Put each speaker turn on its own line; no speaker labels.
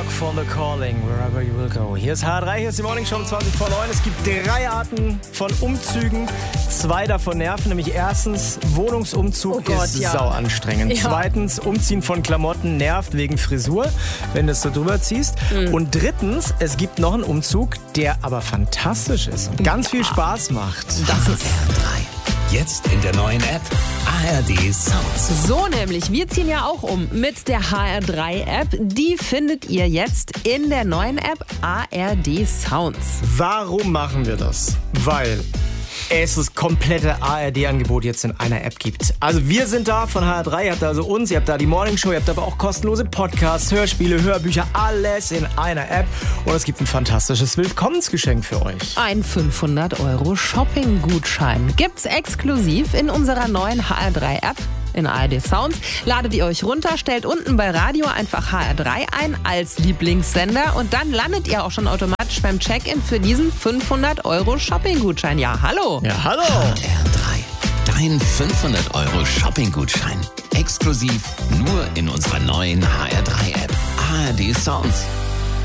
Rock for the Calling, wherever you will go. Hier ist HR3, hier ist die Morning Show um 20 vor 9. Es gibt 3 Arten von Umzügen. 2 davon nerven, nämlich erstens, Wohnungsumzug ist sau anstrengend. Ja. Zweitens, Umziehen von Klamotten nervt wegen Frisur, wenn du es so drüber ziehst. Und drittens, es gibt noch einen Umzug, der aber fantastisch ist und ganz viel Spaß macht.
Das ist HR3. Jetzt in der neuen App ARD Sounds.
So nämlich, wir ziehen ja auch um mit der HR3-App. Die findet ihr jetzt in der neuen App ARD Sounds.
Warum machen wir das? Weil es das komplette ARD-Angebot jetzt in einer App gibt. Also wir sind da von HR3, ihr habt also uns, ihr habt da die Morning Show, ihr habt aber auch kostenlose Podcasts, Hörspiele, Hörbücher, alles in einer App. Und es gibt ein fantastisches Willkommensgeschenk für euch.
Ein 500€ Shopping-Gutschein gibt's exklusiv in unserer neuen HR3-App. In ARD Sounds. Ladet ihr euch runter, stellt unten bei Radio einfach HR3 ein als Lieblingssender und dann landet ihr auch schon automatisch beim Check-in für diesen 500€ Shopping-Gutschein. Ja, hallo!
Ja, hallo!
HR3, dein 500€ Shopping-Gutschein. Exklusiv nur in unserer neuen HR3-App. ARD Sounds.